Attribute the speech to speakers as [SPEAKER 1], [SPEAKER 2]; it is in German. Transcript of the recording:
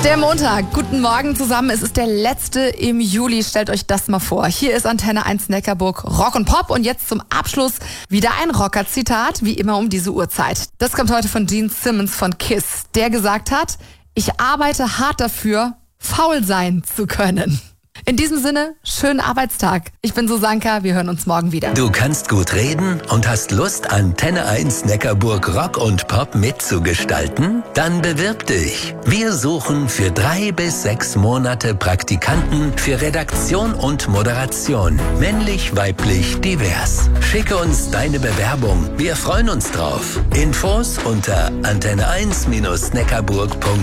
[SPEAKER 1] Der Montag, guten Morgen zusammen. Es ist der letzte im Juli. Stellt euch das mal vor. Hier ist Antenne 1 Neckarburg Rock und Pop. Und jetzt zum Abschluss wieder ein Rocker-Zitat, wie immer um diese Uhrzeit. Das kommt heute von Gene Simmons von Kiss, der gesagt hat: Ich arbeite hart dafür, faul sein zu können. In diesem Sinne, schönen Arbeitstag. Ich bin Susanka, wir hören uns morgen wieder.
[SPEAKER 2] Du kannst gut reden und hast Lust, Antenne 1 Neckarburg Rock und Pop mitzugestalten? Dann bewirb dich. Wir suchen für 3 bis 6 Monate Praktikanten für Redaktion und Moderation. Männlich, weiblich, divers. Schicke uns deine Bewerbung. Wir freuen uns drauf. Infos unter antenne1-neckarburg.de.